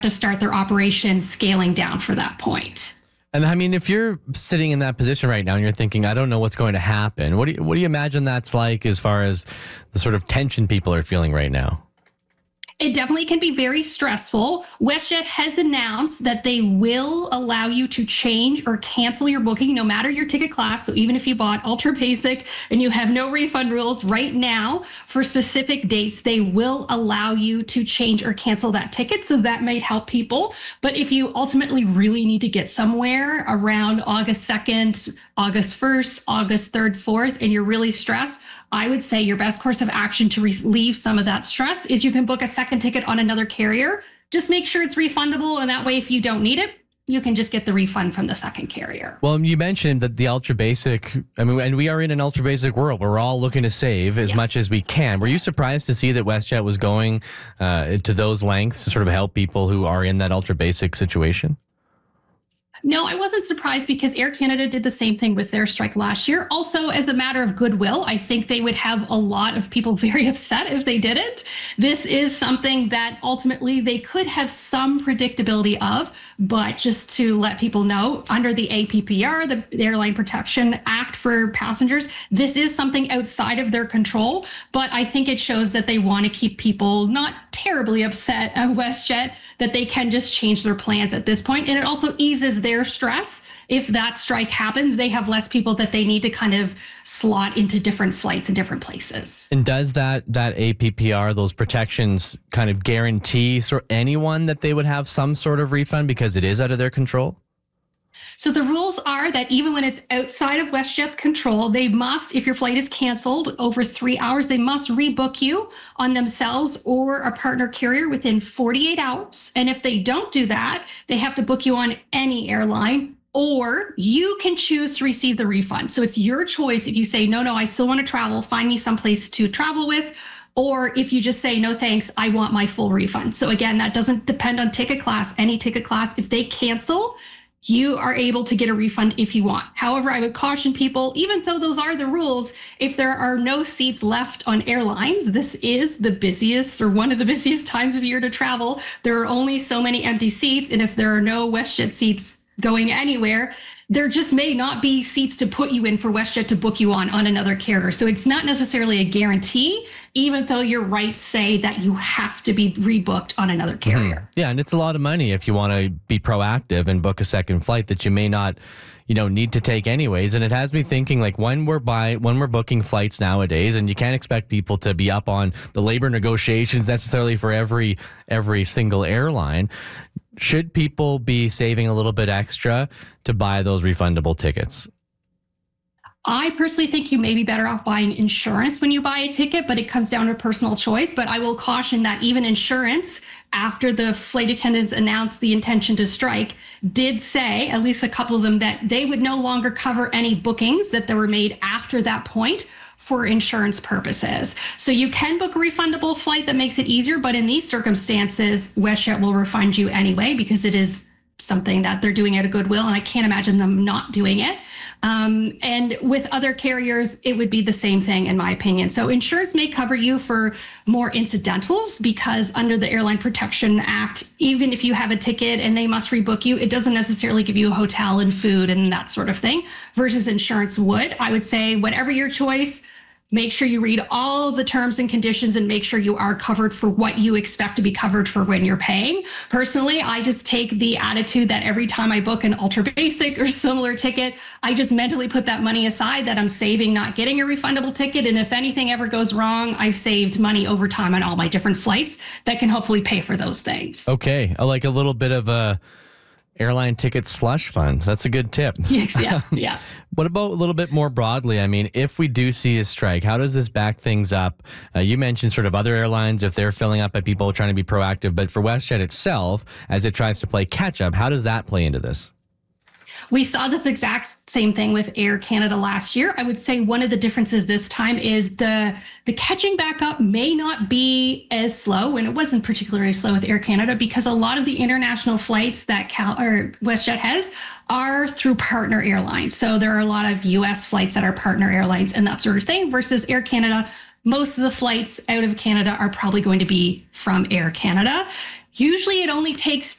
to start their operation scaling down for that point. And I mean, if you're sitting in that position right now and you're thinking, I don't know what's going to happen, what do you imagine that's like as far as the sort of tension people are feeling right now? It definitely can be very stressful. WestJet has announced that they will allow you to change or cancel your booking no matter your ticket class. So even if you bought Ultra Basic and you have no refund rules right now for specific dates, they will allow you to change or cancel that ticket. So that might help people. But if you ultimately really need to get somewhere around August 2nd, August 1st, August 3rd, 4th, and you're really stressed, I would say your best course of action to relieve some of that stress is you can book a second ticket on another carrier. Just make sure it's refundable. And that way, if you don't need it, you can just get the refund from the second carrier. Well, you mentioned that the Ultra Basic, I mean, and we are in an Ultra Basic world where we're all looking to save as much as we can. Were you surprised to see that WestJet was going to those lengths to sort of help people who are in that Ultra Basic situation? No, I wasn't surprised because Air Canada did the same thing with their strike last year. Also, as a matter of goodwill, I think they would have a lot of people very upset if they didn't. This is something that ultimately they could have some predictability of, but just to let people know, under the APPR, the Airline Protection Act for passengers, this is something outside of their control. But I think it shows that they want to keep people not terribly upset at WestJet, that they can just change their plans at this point. And it also eases their stress. If that strike happens, they have less people that they need to kind of slot into different flights in different places. And does that APPR, those protections, kind of guarantee anyone that they would have some sort of refund because it is out of their control? So the rules are that even when it's outside of WestJet's control, they must, if your flight is canceled over 3 hours, they must rebook you on themselves or a partner carrier within 48 hours. And if they don't do that, they have to book you on any airline, or you can choose to receive the refund. So it's your choice. If you say, no, I still want to travel, find me someplace to travel with. Or if you just say, no, thanks, I want my full refund. So again, that doesn't depend on ticket class, any ticket class. If they cancel, you are able to get a refund if you want. However, I would caution people, even though those are the rules, if there are no seats left on airlines, this is the busiest or one of the busiest times of year to travel. There are only so many empty seats. And if there are no WestJet seats going anywhere, there just may not be seats to put you in for WestJet to book you on another carrier. So it's not necessarily a guarantee, even though your rights say that you have to be rebooked on another carrier. Mm-hmm. Yeah, and it's a lot of money if you want to be proactive and book a second flight that you may not, need to take anyways. And it has me thinking, like, when we're booking flights nowadays, and you can't expect people to be up on the labor negotiations necessarily for every single airline. Should people be saving a little bit extra to buy those refundable tickets? I personally think you may be better off buying insurance when you buy a ticket, but it comes down to personal choice. But I will caution that even insurance, after the flight attendants announced the intention to strike, did say, at least a couple of them, that they would no longer cover any bookings that were made after that point for insurance purposes. So you can book a refundable flight that makes it easier, but in these circumstances, WestJet will refund you anyway because it is something that they're doing out of goodwill, and I can't imagine them not doing it. And with other carriers, it would be the same thing, in my opinion. So insurance may cover you for more incidentals because under the Airline Protection Act, even if you have a ticket and they must rebook you, it doesn't necessarily give you a hotel and food and that sort of thing, versus insurance would. I would say whatever your choice, make sure you read all of the terms and conditions and make sure you are covered for what you expect to be covered for when you're paying. Personally, I just take the attitude that every time I book an Ultra Basic or similar ticket, I just mentally put that money aside that I'm saving not getting a refundable ticket. And if anything ever goes wrong, I've saved money over time on all my different flights that can hopefully pay for those things. Okay. I like a little bit of a airline ticket slush fund. That's a good tip. Yes, yeah. What about a little bit more broadly? I mean, if we do see a strike, how does this back things up? You mentioned sort of other airlines, if they're filling up by people trying to be proactive, but for WestJet itself, as it tries to play catch up, how does that play into this? We saw this exact same thing with Air Canada last year. I would say one of the differences this time is the catching back up may not be as slow, and it wasn't particularly slow with Air Canada because a lot of the international flights that WestJet has are through partner airlines. So there are a lot of US flights that are partner airlines and that sort of thing versus Air Canada. Most of the flights out of Canada are probably going to be from Air Canada. Usually it only takes